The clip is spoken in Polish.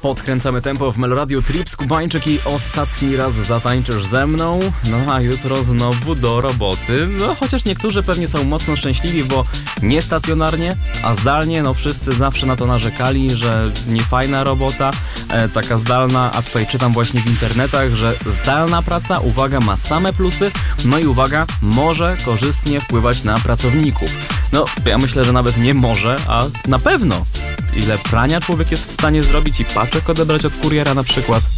Podkręcamy tempo w Meloradiu Trip, Kubańczyk i ostatni raz zatańczysz ze mną. No a jutro znowu do roboty. No chociaż niektórzy pewnie są mocno szczęśliwi, bo nie stacjonarnie, a zdalnie. No wszyscy zawsze na to narzekali, że niefajna robota, taka zdalna. A tutaj czytam właśnie w internetach, że zdalna praca, uwaga, ma same plusy. No i uwaga, może korzystnie wpływać na pracowników. No ja myślę, że nawet nie może, a na pewno. Ile prania człowiek jest w stanie zrobić i paczek odebrać od kuriera na przykład.